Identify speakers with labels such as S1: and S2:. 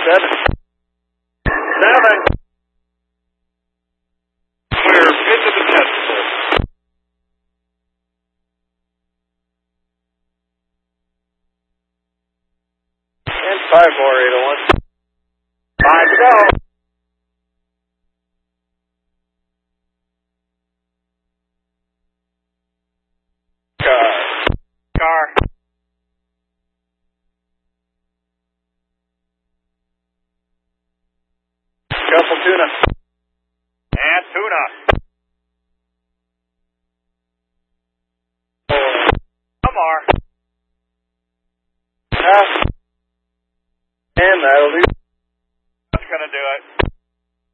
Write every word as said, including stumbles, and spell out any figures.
S1: seven. Seven. We're into the decimal. And five more, eight oh one. Five to go. Car. Car. Couple tuna. And tuna. Come on. Uh, and that'll do